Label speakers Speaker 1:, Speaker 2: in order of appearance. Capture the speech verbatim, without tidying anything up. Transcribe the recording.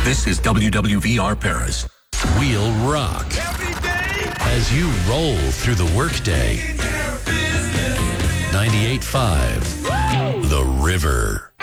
Speaker 1: This is W W V R Paris.
Speaker 2: We'll rock as you roll through the workday. ninety-eight point five The River.